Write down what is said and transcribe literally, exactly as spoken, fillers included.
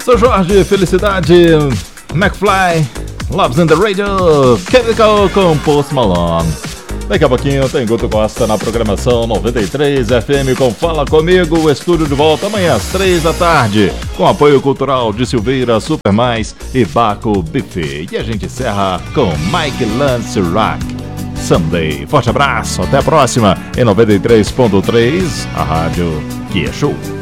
Sou Jorge, Felicidade, McFly, Loves in the Radio, Chemical com Post Malone. Daqui a pouquinho tem Guto Costa na programação noventa e três F M com Fala Comigo, o estúdio de volta amanhã às três da tarde, com apoio cultural de Silveira, Super Mais e Baco Buffet. E a gente encerra com Mike Lance Rock, Someday. Forte abraço, até a próxima em noventa e três ponto três, a rádio que é show.